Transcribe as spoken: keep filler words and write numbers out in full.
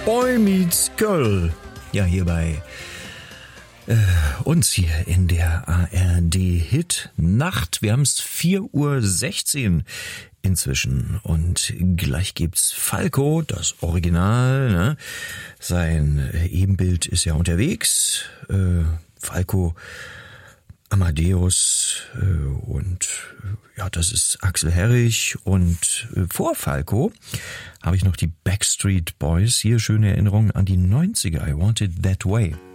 Boy Meets Girl. Ja, hier bei äh, uns hier in der A R D-Hit-Nacht. Wir haben es vier Uhr sechzehn inzwischen und gleich gibt's Falco, das Original. Ne? Sein Ebenbild ist ja unterwegs. Äh, Falco, Amadeus äh, und äh, ja, das ist Axel Herrich und äh, vor Falco habe ich noch die Backstreet Boys. Hier schöne Erinnerungen an die neunziger. I Want It That Way.